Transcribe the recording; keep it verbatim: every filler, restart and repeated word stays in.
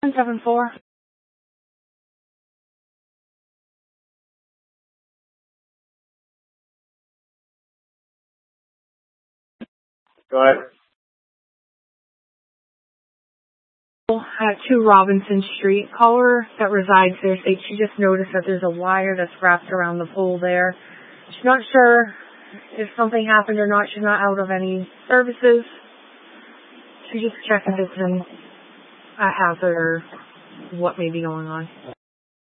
one seven four. Go ahead. At two Robinson Street. Caller that resides there said she just noticed that there's a wire that's wrapped around the pole there. She's not sure if something happened or not. She's not out of any services. She's just checking if it's a hazard or what may be going on.